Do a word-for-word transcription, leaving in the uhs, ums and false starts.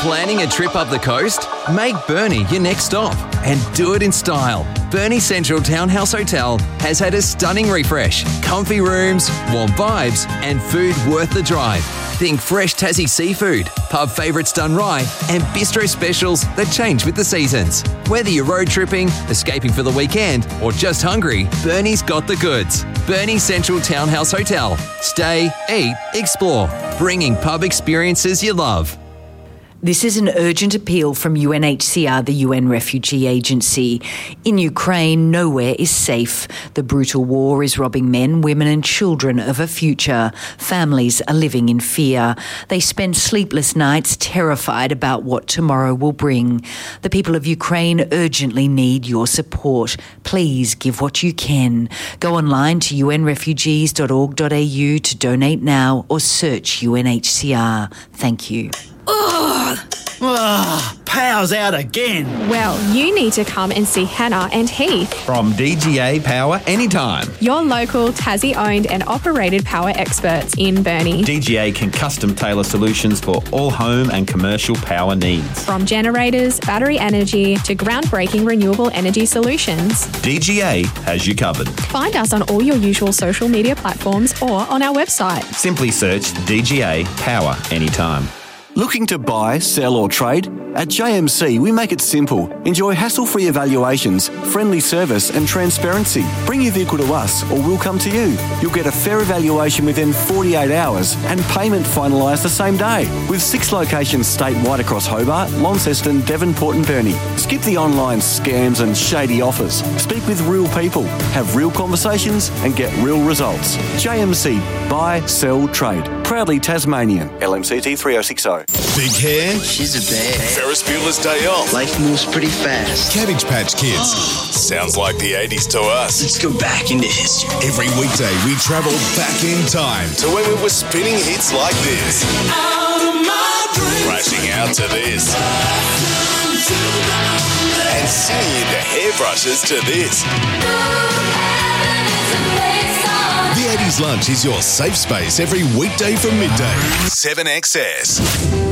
Planning a trip up the coast? Make Burnie your next stop and do it in style. Burnie Central Townhouse Hotel has had a stunning refresh, comfy rooms, warm vibes and food worth the drive. Think fresh Tassie seafood, pub favourites done right and bistro specials that change with the seasons. Whether you're road tripping, escaping for the weekend or just hungry, Burnie's got the goods. Burnie Central Townhouse Hotel. Stay, eat, explore. Bringing pub experiences you love. This is an urgent appeal from U N H C R, the U N Refugee Agency. In Ukraine, nowhere is safe. The brutal war is robbing men, women and children of a future. Families are living in fear. They spend sleepless nights terrified about what tomorrow will bring. The people of Ukraine urgently need your support. Please give what you can. Go online to u n refugees dot org dot a u to donate now or search U N H C R. Thank you. Ugh. Ugh, power's out again. Well, you need to come and see Hannah and Heath from D G A Power Anytime. Your local Tassie-owned and operated power experts in Burnie. D G A can custom tailor solutions for all home and commercial power needs. From generators, battery energy to groundbreaking renewable energy solutions. D G A has you covered. Find us on all your usual social media platforms or on our website. Simply search D G A Power Anytime. Looking to buy, sell or trade? At J M C, we make it simple. Enjoy hassle-free evaluations, friendly service and transparency. Bring your vehicle to us or we'll come to you. You'll get a fair evaluation within forty-eight hours and payment finalised the same day. With six locations statewide across Hobart, Launceston, Devonport and Burnie. Skip the online scams and shady offers. Speak with real people, have real conversations and get real results. J M C, buy, sell, trade. Proudly Tasmanian. L M C T three oh six oh. Big hair? She's a bear. Ferris Bueller's Day Off. Life moves pretty fast. Cabbage Patch Kids. Sounds like the eighties to us. Let's go back into history. Every weekday we travel back in time to when we were spinning hits like this. Out of my dreams. Crashing out to this. And singing into hairbrushes to this. The eighties Lunch is your safe space every weekday from midday. seven X S.